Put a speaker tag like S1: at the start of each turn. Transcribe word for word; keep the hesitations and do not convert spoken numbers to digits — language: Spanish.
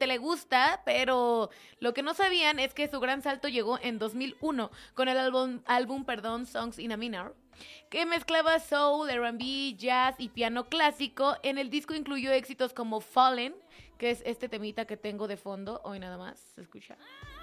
S1: gente le gusta, pero lo que no sabían es que su gran salto llegó en dos mil uno con el álbum, álbum perdón, Songs in a Minor, que mezclaba soul, R and B, jazz y piano clásico. En el disco incluyó éxitos como Fallen, que es este temita que tengo de fondo, hoy nada más, ¿se escucha?